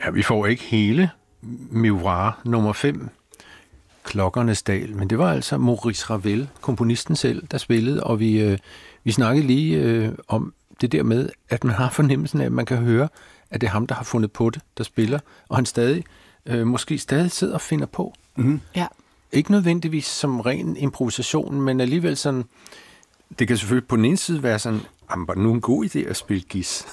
Ja, vi får ikke hele Miroir nummer 5, Klokkernes Dal, men det var altså Maurice Ravel, komponisten selv, der spillede, og vi snakkede lige om det der med, at man har fornemmelsen af, at man kan høre, at det er ham, der har fundet på det, der spiller, og han stadig, måske stadig sidder og finder på. Mm-hmm. Ja. Ikke nødvendigvis som ren improvisation, men alligevel sådan, det kan selvfølgelig på den ene side være sådan, var det nu en god idé at spille gis?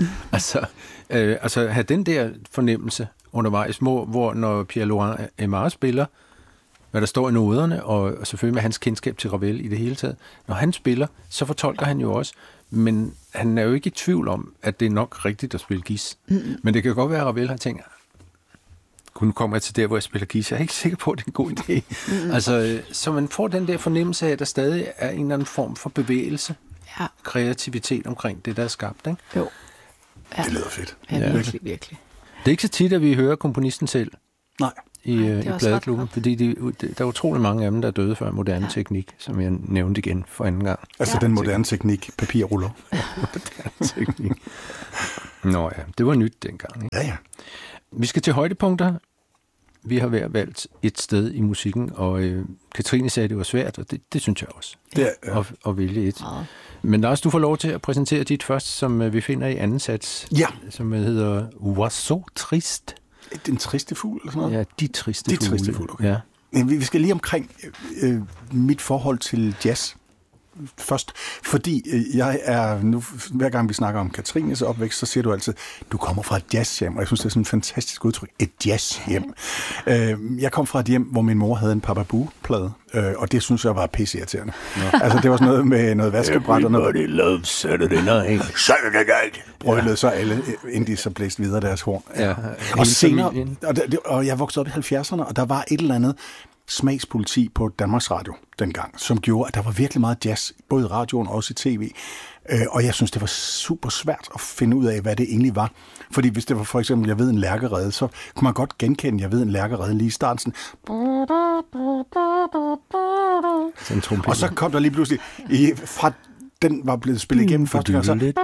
altså have den der fornemmelse undervejs, hvor når Pierre-Laurent Aimard spiller, hvad der står i noderne, og selvfølgelig med hans kendskab til Ravel i det hele taget, når han spiller, så fortolker han jo også, men han er jo ikke i tvivl om, at det er nok rigtigt at spille gis. Men det kan godt være, at Ravel har tænkt, kun kommer jeg til der, hvor jeg spiller gis. Jeg er ikke sikker på, at det er en god idé. Altså, så man får den der fornemmelse af, at der stadig er en eller anden form for bevægelse, kreativitet omkring det, der er skabt, ikke? Jo. Ja. Det lyder fedt. Ja, virkelig, virkelig. Det er ikke så tit, at vi hører komponisten selv. Nej. I pladeklubben, fordi der er utrolig mange af dem, der er døde før moderne teknik, som jeg nævnte igen for anden gang. Altså den moderne teknik, papirruller. Moderne teknik. Nå ja, det var nyt dengang. Ikke? Ja. Vi skal til højdepunkter. Vi har hver valgt et sted i musikken, og Katrine sagde, at det var svært, og det synes jeg også. At vælge et. Ja. Men Lars, du får lov til at præsentere dit først, som vi finder i anden sats, som hedder Oiseau Triste. Den triste fugl, eller sådan noget? Ja, de triste fugl, okay. Ja. Vi skal lige omkring mit forhold til jazz først, fordi jeg er nu, hver gang vi snakker om Katrines opvækst, så siger du altid, du kommer fra et jazzhjem, og jeg synes, det er sådan et fantastisk udtryk, et jazzhjem. Jeg kom fra et hjem, hvor min mor havde en Papa Boo-plade, og det synes jeg var pisseirriterende. Altså, det var sådan noget med noget vaskebræt og noget. Everybody loves Saturday night. Saturday night! Brølede så alle, inden de så blæste videre deres horn. Ja. Og senere, og jeg voksede op i 70'erne, og der var et eller andet smagspoliti på Danmarks Radio dengang, som gjorde, at der var virkelig meget jazz, både i radioen og også i tv. Og jeg synes, det var super svært at finde ud af, hvad det egentlig var. Fordi hvis det var for eksempel, jeg ved en lærkerede, så kunne man godt genkende, jeg ved en lærkerede lige i starten. Og så kom der lige pludselig fra den var blevet spillet igennem første gang, så sådan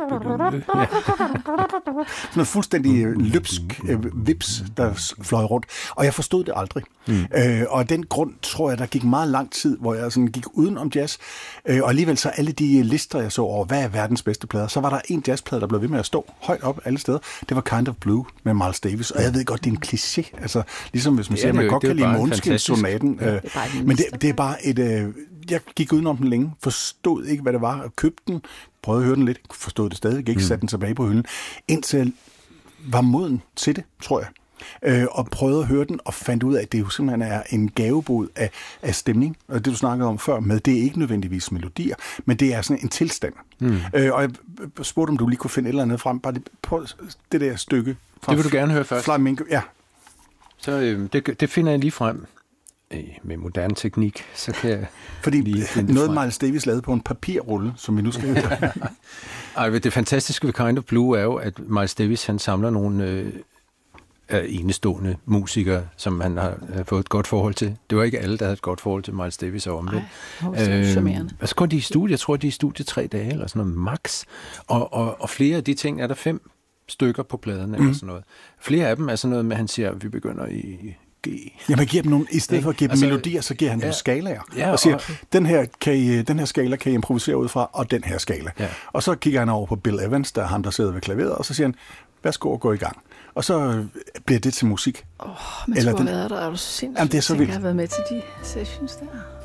noget fuldstændig løbsk vips, der fløj rundt. Og jeg forstod det aldrig. Og af den grund tror jeg, der gik meget lang tid, hvor jeg sådan gik uden om jazz. Og alligevel så alle de lister, jeg så over, hvad er verdens bedste plader, så var der en jazzplade, der blev ved med at stå højt op alle steder. Det var Kind of Blue med Miles Davis. Og jeg ved godt, det er en kliché. Altså, ligesom hvis man siger, man godt kan lide Måneskins-sonaten. Men det er bare et... Jeg gik udenom den længe, forstod ikke, hvad det var, og købte den, prøvede at høre den lidt, forstod det stadig ikke, satte den tilbage på hylden, indtil jeg var moden til det, tror jeg, og prøvede at høre den, og fandt ud af, at det jo simpelthen er en gavebod af stemning, og det du snakkede om før, med det er ikke nødvendigvis melodier, men det er sådan en tilstand. Og jeg spurgte, om du lige kunne finde et eller andet frem, bare på det der stykke. Det vil du gerne høre først. Flamenco, ja. Så det finder jeg lige frem. Med moderne teknik, så kan jeg... Fordi noget Miles Davis lavede på en papirrulle, som vi nu skal høre. Ej, det fantastiske ved Kind of Blue er jo, at Miles Davis, han samler nogle enestående musikere, som han har fået et godt forhold til. Det var ikke alle, der havde et godt forhold til Miles Davis og omvendt. Så kom de i studiet, jeg tror, de er i studiet 3 dage, eller sådan noget, max. Og flere af de ting, er der 5 stykker på pladerne, eller sådan noget. Flere af dem er sådan noget med, han siger, at vi begynder i... Ja, man giver dem nogle, i stedet for at give dem melodier, så giver han dem skalaer. Ja, og siger, den her skala kan I improvisere ud fra, og den her skala. Ja. Og så kigger han over på Bill Evans, der er ham, der sidder ved klaveret, og så siger han, værsgo og gå i gang. Og så bliver det til musik. Men skulle have været der, er du sindssygt, det er så vildt. Jeg har været med til de sessions der.